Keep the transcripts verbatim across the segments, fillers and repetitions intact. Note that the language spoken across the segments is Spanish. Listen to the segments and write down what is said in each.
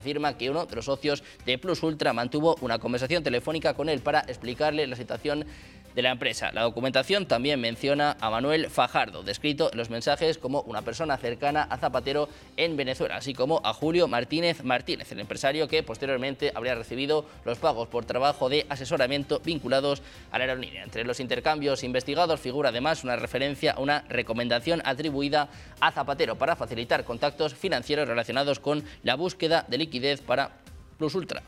Afirma que uno de los socios de Plus Ultra mantuvo una conversación telefónica con él para explicarle la situación de la empresa. La documentación también menciona a Manuel Fajardo, descrito en los mensajes como una persona cercana a Zapatero en Venezuela, así como a Julio Martínez Martínez, el empresario que posteriormente habría recibido los pagos por trabajo de asesoramiento vinculados a la aerolínea. Entre los intercambios investigados figura además una referencia a una recomendación atribuida a Zapatero para facilitar contactos financieros relacionados con la búsqueda de liquidez para Plus Ultra.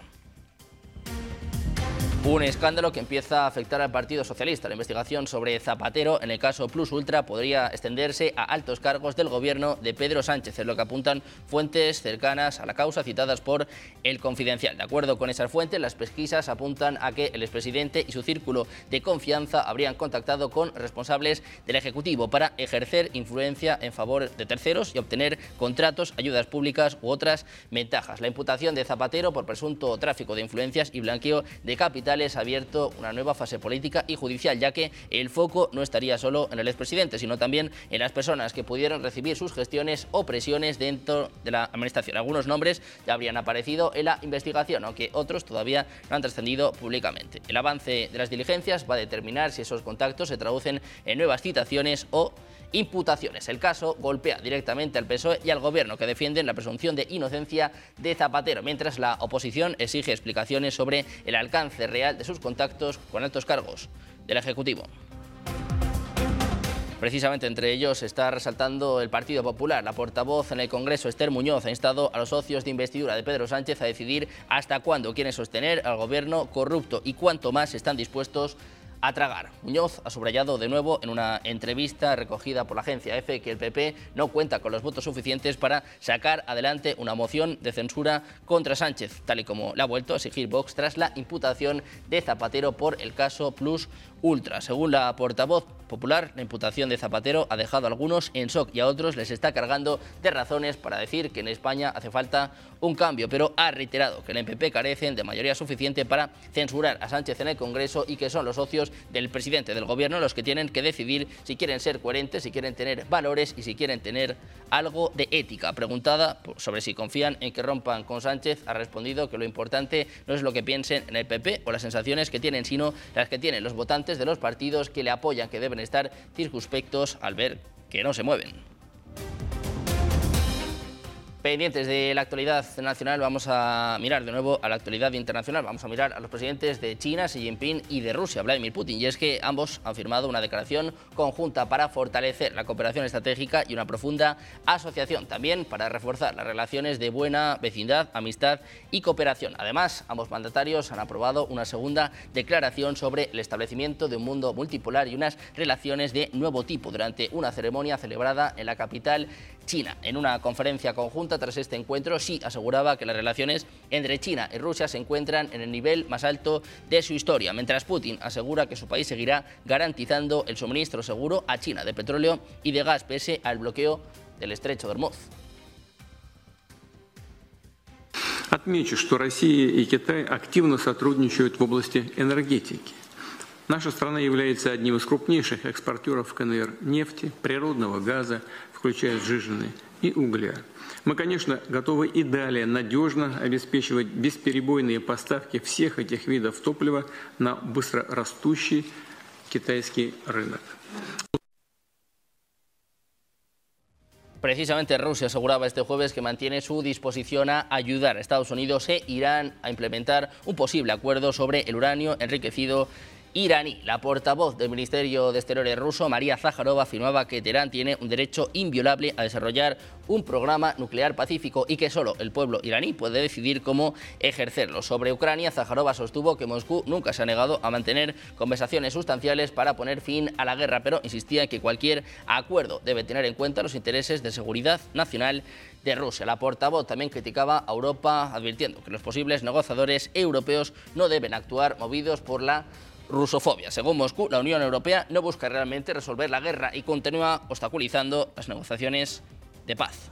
Un escándalo que empieza a afectar al Partido Socialista. La investigación sobre Zapatero en el caso Plus Ultra podría extenderse a altos cargos del gobierno de Pedro Sánchez, es lo que apuntan fuentes cercanas a la causa citadas por El Confidencial. De acuerdo con esas fuentes, las pesquisas apuntan a que el expresidente y su círculo de confianza habrían contactado con responsables del Ejecutivo para ejercer influencia en favor de terceros y obtener contratos, ayudas públicas u otras ventajas. La imputación de Zapatero por presunto tráfico de influencias y blanqueo de capital ha abierto una nueva fase política y judicial, ya que el foco no estaría solo en el expresidente, sino también en las personas que pudieron recibir sus gestiones o presiones dentro de la administración. Algunos nombres ya habrían aparecido en la investigación, aunque otros todavía no han trascendido públicamente. El avance de las diligencias va a determinar si esos contactos se traducen en nuevas citaciones o imputaciones. El caso golpea directamente al P S O E y al Gobierno, que defienden la presunción de inocencia de Zapatero, mientras la oposición exige explicaciones sobre el alcance real de sus contactos con altos cargos del Ejecutivo. Precisamente entre ellos está resaltando el Partido Popular. La portavoz en el Congreso, Esther Muñoz, ha instado a los socios de investidura de Pedro Sánchez a decidir hasta cuándo quieren sostener al Gobierno corrupto y cuánto más están dispuestos a tragar. Muñoz ha subrayado de nuevo en una entrevista recogida por la agencia EFE que el P P no cuenta con los votos suficientes para sacar adelante una moción de censura contra Sánchez, tal y como le ha vuelto a exigir Vox tras la imputación de Zapatero por el caso Plus Ultra. Según la portavoz popular, la imputación de Zapatero ha dejado a algunos en shock y a otros les está cargando de razones para decir que en España hace falta un cambio, pero ha reiterado que el P P carecen de mayoría suficiente para censurar a Sánchez en el Congreso y que son los socios del presidente del Gobierno los que tienen que decidir si quieren ser coherentes, si quieren tener valores y si quieren tener algo de ética. Preguntada sobre si confían en que rompan con Sánchez, ha respondido que lo importante no es lo que piensen en el P P o las sensaciones que tienen, sino las que tienen los votantes de los partidos que le apoyan, que deben estar circunspectos al ver que no se mueven. Pendientes de la actualidad nacional, vamos a mirar de nuevo a la actualidad internacional. Vamos a mirar a los presidentes de China, Xi Jinping, y de Rusia, Vladimir Putin. Y es que ambos han firmado una declaración conjunta para fortalecer la cooperación estratégica y una profunda asociación, también para reforzar las relaciones de buena vecindad, amistad y cooperación. Además, ambos mandatarios han aprobado una segunda declaración sobre el establecimiento de un mundo multipolar y unas relaciones de nuevo tipo durante una ceremonia celebrada en la capital china. En una conferencia conjunta tras este encuentro, Xi aseguraba que las relaciones entre China y Rusia se encuentran en el nivel más alto de su historia, mientras Putin asegura que su país seguirá garantizando el suministro seguro a China de petróleo y de gas pese al bloqueo del estrecho de Hormuz. Отмечу, что Россия и Китай активно сотрудничают в области энергетики. Наша страна является одним из крупнейших экспортеров КНР нефти, природного газа, включая сжиженный, и угля. Мы, конечно, готовы и далее надежно обеспечивать бесперебойные поставки всех этих видов топлива на быстрорастущий китайский рынок. Precisamente Rusia aseguraba este jueves que mantiene su disposición a ayudar a Estados Unidos e Irán a implementar un posible acuerdo sobre el uranio enriquecido iraní. La portavoz del Ministerio de Exteriores ruso, María Zaharova, afirmaba que Teherán tiene un derecho inviolable a desarrollar un programa nuclear pacífico y que solo el pueblo iraní puede decidir cómo ejercerlo. Sobre Ucrania, Zaharova sostuvo que Moscú nunca se ha negado a mantener conversaciones sustanciales para poner fin a la guerra, pero insistía en que cualquier acuerdo debe tener en cuenta los intereses de seguridad nacional de Rusia. La portavoz también criticaba a Europa, advirtiendo que los posibles negociadores europeos no deben actuar movidos por la rusofobia. Según Moscú, la Unión Europea no busca realmente resolver la guerra y continúa obstaculizando las negociaciones de paz.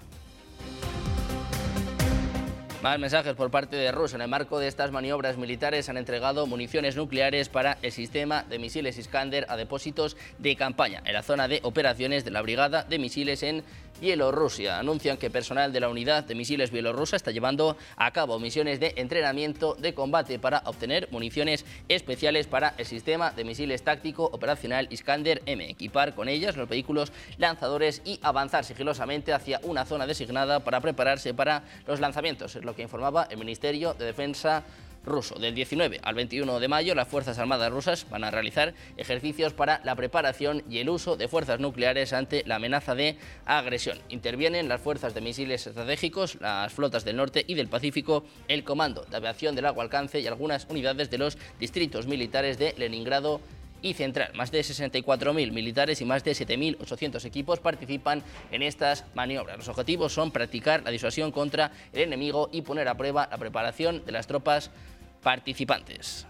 Más mensajes por parte de Rusia. En el marco de estas maniobras militares han entregado municiones nucleares para el sistema de misiles Iskander a depósitos de campaña en la zona de operaciones de la Brigada de Misiles en Bielorrusia. Anuncian que personal de la unidad de misiles bielorrusa está llevando a cabo misiones de entrenamiento de combate para obtener municiones especiales para el sistema de misiles táctico operacional Iskander M, equipar con ellas los vehículos lanzadores y avanzar sigilosamente hacia una zona designada para prepararse para los lanzamientos, es lo que informaba el Ministerio de Defensa ruso. Del diecinueve al veintiuno de mayo, las Fuerzas Armadas rusas van a realizar ejercicios para la preparación y el uso de fuerzas nucleares ante la amenaza de agresión. Intervienen las fuerzas de misiles estratégicos, las flotas del norte y del Pacífico, el Comando de Aviación de Largo Alcance y algunas unidades de los distritos militares de Leningrado y Central. Más de sesenta y cuatro mil militares y más de siete mil ochocientos equipos participan en estas maniobras. Los objetivos son practicar la disuasión contra el enemigo y poner a prueba la preparación de las tropas participantes.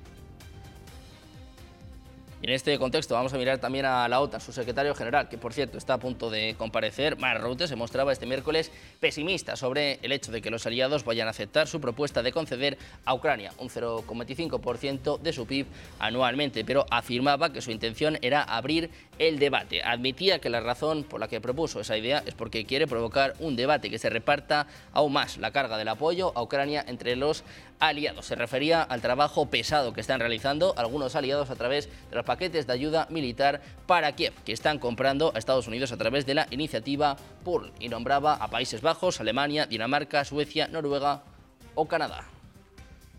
Y en este contexto vamos a mirar también a la OTAN. Su secretario general, que por cierto está a punto de comparecer, Mark Rutte, se mostraba este miércoles pesimista sobre el hecho de que los aliados vayan a aceptar su propuesta de conceder a Ucrania un cero coma veinticinco por ciento de su P I B anualmente, pero afirmaba que su intención era abrir el debate. Admitía que la razón por la que propuso esa idea es porque quiere provocar un debate que se reparta aún más la carga del apoyo a Ucrania entre los aliados. Se refería al trabajo pesado que están realizando algunos aliados a través de los paquetes de ayuda militar para Kiev, que están comprando a Estados Unidos a través de la iniciativa Pearl, y nombraba a Países Bajos, Alemania, Dinamarca, Suecia, Noruega o Canadá.